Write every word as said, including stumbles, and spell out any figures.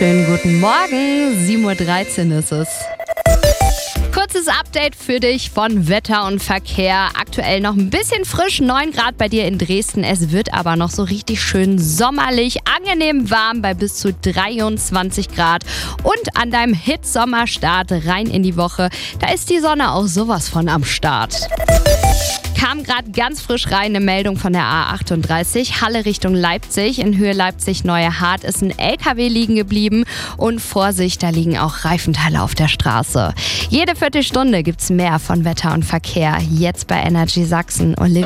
wunderschönen guten Morgen. sieben Uhr dreizehn ist es. Kurzes Update für dich von Wetter und Verkehr. Aktuell noch ein bisschen frisch, neun Grad bei dir in Dresden. Es wird aber noch so richtig schön sommerlich, angenehm warm bei bis zu dreiundzwanzig Grad. Und an deinem Hit-Sommerstart rein in die Woche, da ist die Sonne auch sowas von am Start. Kam gerade ganz frisch rein eine Meldung von der A achtunddreißig, Halle Richtung Leipzig. In Höhe Leipzig-Neue Hart ist ein L K W liegen geblieben und Vorsicht, da liegen auch Reifenteile auf der Straße. Jede Viertelstunde gibt's mehr von Wetter und Verkehr. Jetzt bei Energy Sachsen. Olivia